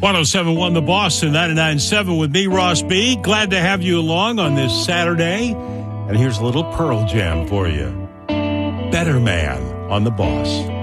107.1 The Boss and 99.7 with me, Ross B. Glad to have you along on this Saturday. And here's a little Pearl Jam for you. Better Man on The Boss.